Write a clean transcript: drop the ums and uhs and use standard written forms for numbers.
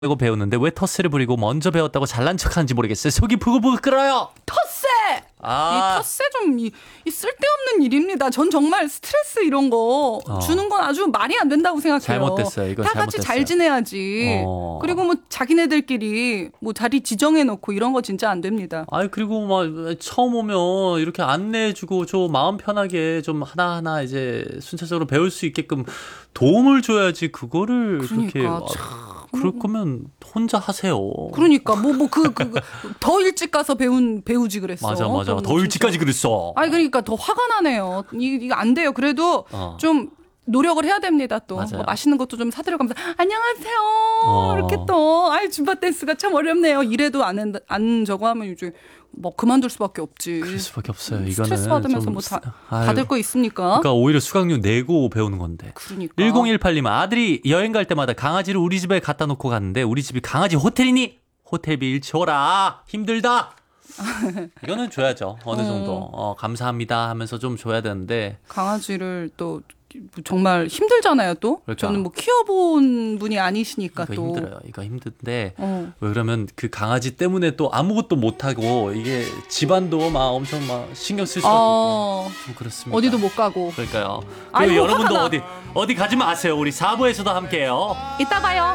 고 배우는데 왜 텃세를 부리고 먼저 배웠다고 잘난 척하는지 모르겠어요. 속이 부글부글 끓어요. 텃세! 아. 이 텃세 좀 쓸데없는 일입니다. 전 정말 스트레스 이런 거 주는 건 아주 말이 안 된다고 생각해요. 잘못됐어요. 이건 다 같이 잘못됐어요. 잘 지내야지. 그리고 뭐 자기네들끼리 뭐 자리 지정해놓고 이런 거 진짜 안 됩니다. 아이 그리고 막 처음 오면 이렇게 안내해주고 저 마음 편하게 좀 하나하나 이제 순차적으로 배울 수 있게끔 도움을 줘야지 그거를 그러니까 그렇게 그럴 거면 혼자 하세요. 그러니까 더 일찍 가서 배우지 그랬어. 맞아. 더 일찍까지 그랬어. 아니 그러니까 더 화가 나네요. 이거 안 돼요. 그래도 좀 노력을 해야 됩니다. 또 뭐 맛있는 것도 좀 사드려가면서 안녕하세요. 이렇게 또 줌바 댄스가 참 어렵네요. 이래도 안 저거 하면 이제 뭐 그만둘 수밖에 없지. 그럴 수밖에 없어요. 이거는 스트레스 받으면서 뭐 받을 거 있습니까? 그러니까 오히려 수강료 내고 배우는 건데. 그러니까. 1018님 아들이 여행 갈 때마다 강아지를 우리 집에 갖다 놓고 갔는데 우리 집이 강아지 호텔이니 호텔비 줘라. 힘들다. 이거는 줘야죠. 어느 정도. 감사합니다 하면서 좀 줘야 되는데. 강아지를 또 정말 힘들잖아요, 또. 그러니까. 저는 뭐 키워본 분이 아니시니까 이거 또. 힘들어요. 이거 힘든데 왜 그러면 그 강아지 때문에 또 아무것도 못 하고 이게 집안도 막 엄청 막 신경 쓸 수밖에 없고 좀 그렇습니다. 어디도 못 가고. 그러니까요. 아이고, 그리고 여러분도 어디 가지 마세요. 우리 4부에서도 함께해요. 이따 봐요.